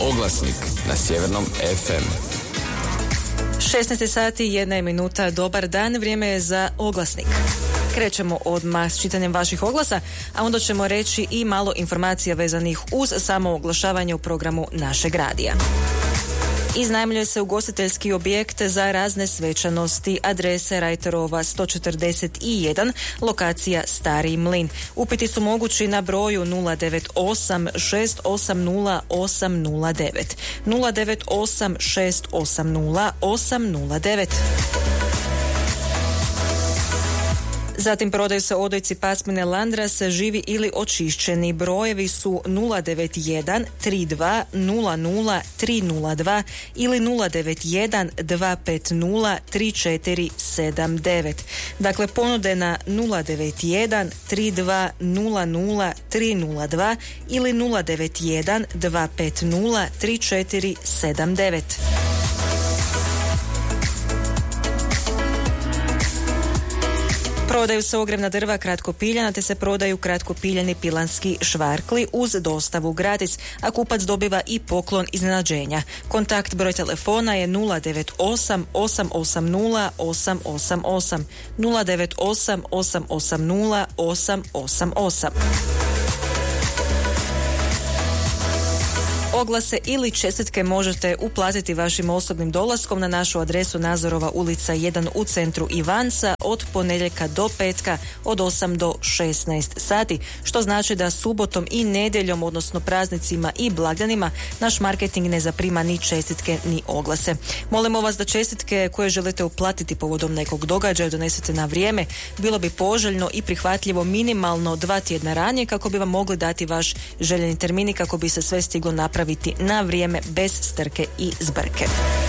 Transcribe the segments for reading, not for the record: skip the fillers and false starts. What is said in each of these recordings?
Oglasnik na Sjevernom FM. 16 sati, 1 minuta, dobar dan, vrijeme je za oglasnik. Krećemo odmah s čitanjem vaših oglasa, a onda ćemo reći i malo informacija vezanih uz samo oglašavanje u programu našeg radija. Iznajmljuje se ugostiteljski objekt za razne svečanosti, adrese Rajterova 141, lokacija Stari Mlin. Upiti su mogući na broju 098 680 809. 098 680 809. Zatim prodaju se odojci pasmine Landras, živi ili očišćeni. Brojevi su 091 32 00 302 ili 091 250 3479. Dakle, ponude na 091 32 00 302 ili 091 250 3479. Prodaju se ogrjevna drva kratkopiljana, te se prodaju kratkopiljeni pilanski švarkli uz dostavu gratis, a kupac dobiva i poklon iznenađenja. Kontakt broj telefona je 098 880 888 098 880 888. Oglase ili čestitke možete uplatiti vašim osobnim dolaskom na našu adresu Nazorova ulica 1 u centru Ivanca od ponedjeljka do petka od 8 do 16 sati, što znači da subotom i nedjeljom, odnosno praznicima i blagdanima, naš marketing ne zaprima ni čestitke ni oglase. Molimo vas da čestitke koje želite uplatiti povodom nekog događaja donesete na vrijeme. Bilo bi poželjno i prihvatljivo minimalno 2 tjedna ranije kako bi vam mogli dati vaš željeni termin i kako bi se sve stiglo napraviti na vrijeme bez strke i zbrke.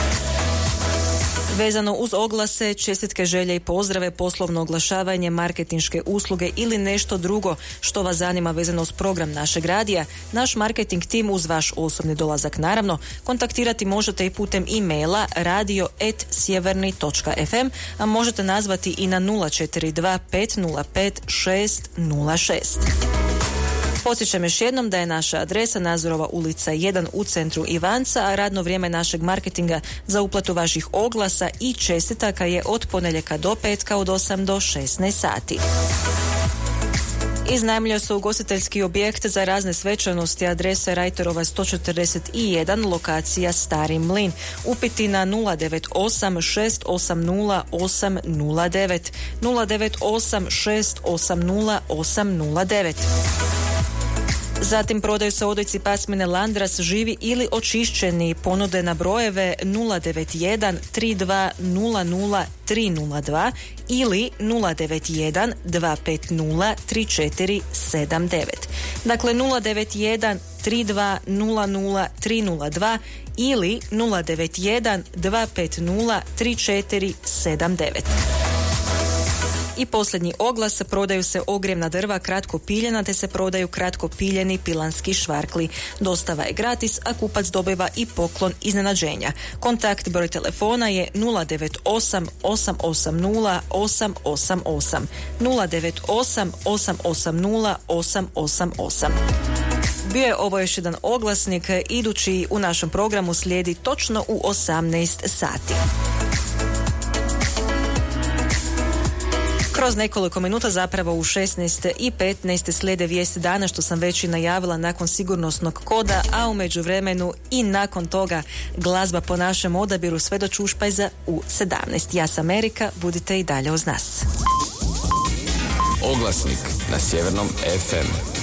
Vezano uz oglase, čestitke, želje i pozdrave, poslovno oglašavanje, marketinške usluge ili nešto drugo što vas zanima vezano uz program našeg radija, naš marketing tim uz vaš osobni dolazak naravno kontaktirati možete i putem e-maila radio@sjeverni.fm, a možete nazvati i na 042 505 606. Podsjećam još jednom da je naša adresa Nazorova ulica 1 u centru Ivanca, a radno vrijeme našeg marketinga za uplatu vaših oglasa i čestitaka je od ponedjeljka do petka od 8 do 16 sati. Iznajmljuje se ugostiteljski objekt za razne svečanosti, adresa Rajterova 141, lokacija Stari Mlin. Upiti na 098 680 809. 098 680 809. Zatim prodaju se odojci pasmine Landras, živi ili očišćeni. Ponude na brojeve 091 32 00 302 ili 091 250 3479. Dakle, 091 32 00 302 ili 091 250 3479. I posljednji oglas, prodaju se ogrjevna drva kratkopiljena, te se prodaju kratkopiljeni pilanski švarkli. Dostava je gratis, a kupac dobiva i poklon iznenađenja. Kontakt broj telefona je 098 880 888 098 880 888. Bio je ovo još jedan oglasnik, idući u našem programu slijedi točno u 18 sati. Kroz nekoliko minuta, zapravo u 16:15 slijede vijesti dana, što sam već i najavila nakon sigurnosnog koda, a u međuvremenu i nakon toga glazba po našem odabiru sve do čušpajza u 17. Ja sam Erika, budite i dalje uz nas. Oglasnik na Sjevernom FM.